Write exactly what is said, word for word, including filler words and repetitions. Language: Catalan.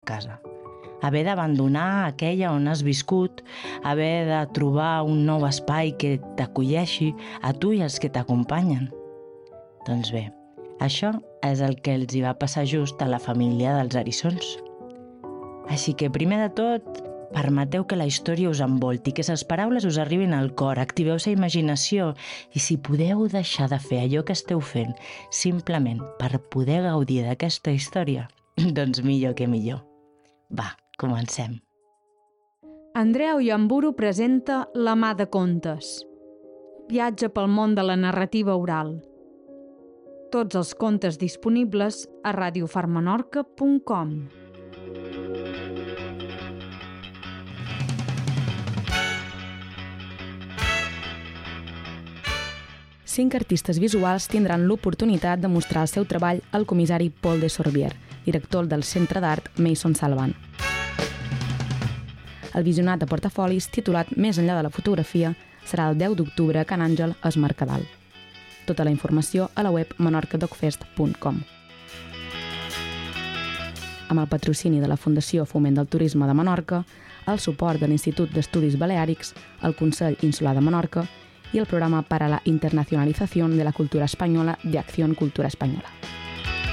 casa. Haver d'abandonar aquella on has viscut, haver de trobar un nou espai que t'acolleixi a tu i als que t'acompanyen. Doncs bé, això és el que els hi va passar just a la família dels eriçons. Així que, primer de tot, permeteu que la història us envolti, que les paraules us arribin al cor, activeu la imaginació i si podeu deixar de fer allò que esteu fent simplement per poder gaudir d'aquesta història, doncs millor que millor. Va, comencem. Andreu Iamburu presenta La mà de contes. Viatge pel món de la narrativa oral. Tots els contes disponibles a radio far menorca punt com. Cinc artistes visuals tindran l'oportunitat de mostrar el seu treball al comissari Paul de Sorbier, director del Centre d'Art Mason Salvant. El visionat de portafolis, titulat Més enllà de la fotografia, serà el deu d'octubre a Can Àngel, a Es Mercadal. Tota la informació a la web menorca doc fest punt com. Amb el patrocini de la Fundació Foment del Turisme de Menorca, el suport de l'Institut d'Estudis Baleàrics, el Consell Insular de Menorca i el programa para la internacionalización de la cultura española de Acción Cultura Española.